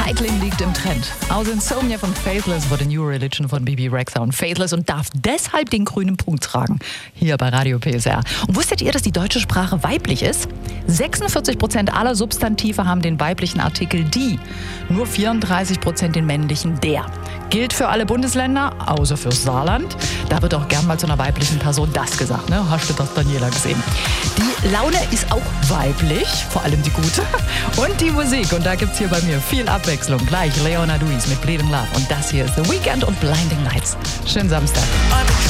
Recycling liegt im Trend. Aus Insomnia von Faithless wurde New Religion von Bebe Rexha und Faithless und darf deshalb den grünen Punkt tragen. Hier bei Radio PSR. Und wusstet ihr, dass die deutsche Sprache weiblich ist? 46% aller Substantive haben den weiblichen Artikel die. Nur 34% den männlichen der. Gilt für alle Bundesländer, außer fürs Saarland. Da wird auch gern mal zu einer weiblichen Person das gesagt. Ne? Hast du das, Daniela, gesehen? Die Laune ist auch weiblich, vor allem die gute. Und die Musik. Und da gibt's hier bei mir viel Abwechslung. Gleich Leona Lewis mit Bleeding Love. Und das hier ist The Weeknd und Blinding Lights. Schönen Samstag.